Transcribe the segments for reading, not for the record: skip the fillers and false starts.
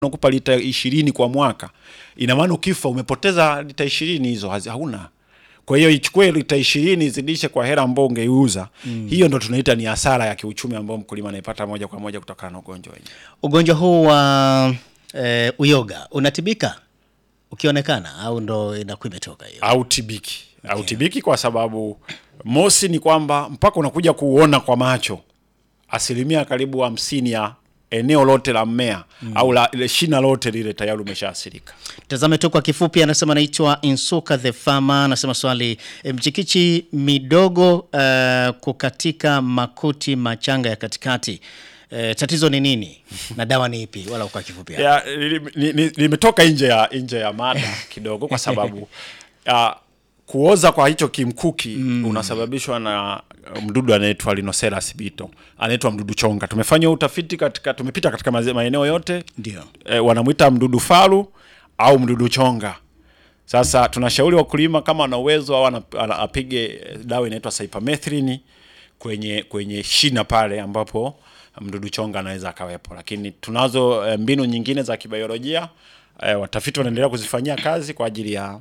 unakupa lita 20 kwa mwaka, ina maana ukifa umepoteza lita 20 hizo hauna. Kwa hiyo ichukue lita 20 zidishe kwa hela ambayo ungeiuza. Hiyo ndo tunaita ni hasara ya kiuchumi ambayo mkulima anaipata moja kwa moja kutokana na ugonjwa wenyewe. Ugonjwa huu wa uyoga unatibika ukionekana au ndo inakuwa imetoka hiyo? Hautibiki. Hautibiki kwa sababu mosi ni kwamba mpaka unakuja kuuona kwa macho, asilimia karibu 50 ya eneo lote la mmea au la shina lote lile tayari umeshaathirika. Tazame tu kwa kifupi, anasema anaitwa Insuka the Farmer, anasema swali, mchikichi midogo kukatika makuti machanga ya katikati, tatizo ni nini na dawa ni ipi? Wala kwa kifupi ya nimetoka nje ya mada kidogo kwa sababu kuoza kwa hicho kimkuki unasababishwa na mdudu anaitwa Rhinoceros beetle, anaitwa mdudu chonga. Tumefanya utafiti tumepita katika maeneo yote, ndio wanamuita mdudu faru au mdudu chonga. Sasa tunashauri wakulima kama ana uwezo au apige dawa inaitwa cypermethrin kwenye shina pale ambapo mdudu chonga anaweza akawepo. Lakini tunazo mbinu nyingine za kibiolojia, watafiti wanaendelea kuzifanyia kazi kwa ajili ya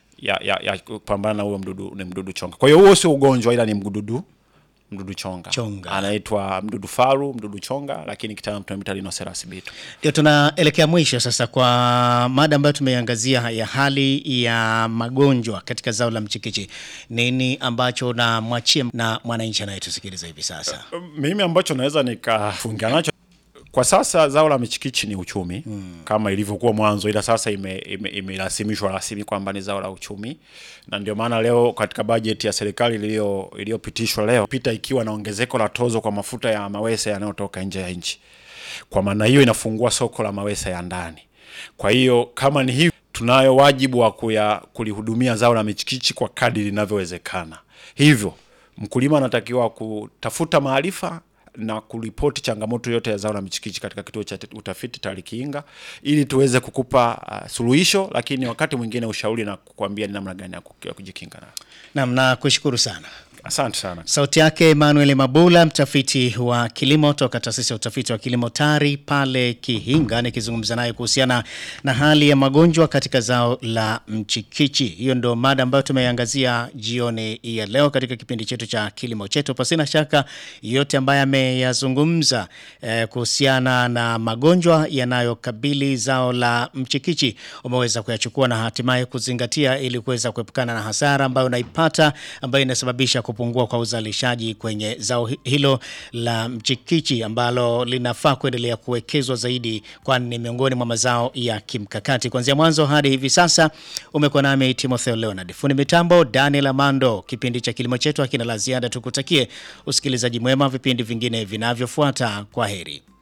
kupambana na huo mdudu chonga. Kwa hiyo huo sio ugonjwa, ila ni mdudu chonga. Anaitwa mdudu faru, mdudu chonga, lakini kitaalamu tunamuita Rhinoceros beetle. Ndio tunaelekea mwisho sasa kwa mada ambayo tumeangazia ya hali ya magonjwa katika zao la mchikichi. Nini ambacho na mwachie na mwananchi anayetusikiliza hivi sasa? Mimi ambacho naweza nikafunga nacho kwa sasa, zao la mchikichi ni uchumi kama ilivyokuwa mwanzo, ila sasa imerasimishwa rasmi kwamba ni zao la uchumi. Na ndio maana leo katika bajeti ya serikali iliyopitishwa leo pita ikiwa na ongezeko la tozo kwa mafuta ya mawese yanayotoka nje ya nchi. Kwa maana hiyo inafungua soko la mawese ya ndani. Kwa hiyo kama ni hivi, tunayo wajibu wa kulihudumia zao la mchikichi kwa kadri linavyowezekana. Hivyo mkulima anatakiwa kutafuta maarifa na kuripoti changamoto yote ya zao la mchikichi katika kituo cha utafiti Tarikiinga ili tuweze kukupa suluhisho, lakini wakati mwingine ushauri na kukuambia ni namna gani ya kujikinga nayo. Naam, na kushukuru sana. Asante sana. Sauti yake Emmanuel Mabula, mtafiti wa kilimo toka taasisi ya utafiti wa kilimo TARI pale Kihinga, nikizungumza naye kuhusiana na hali ya magonjwa katika zao la mchikichi. Hiyo ndio mada ambayo tumeangazia jioni ya leo katika kipindi chetu cha kilimo chetu. Pasina shaka yote ambaye ameyazungumza kuhusiana na magonjwa yanayokabili zao la mchikichi umeweza kuyachukua na hatimaye kuzingatia ili kuweza kuepukana na hasara ambayo unaipata, ambayo inasababisha kupungua kwa uzalishaji kwenye zao hilo la mchikichi ambalo linafaa kuendelea kuwekezwa zaidi, kwani ni miongoni mwa mazao ya kimkakati. Kuanzia mwanzo hadi hivi sasa umekuwa nami Timotheo Leonard, fundi mitambo Daniel Amando. Kipindi cha kilimo chetu hakina la ziada, tukutakie usikilizaji mwema vipindi vingine vinavyofuata. Kwa heri.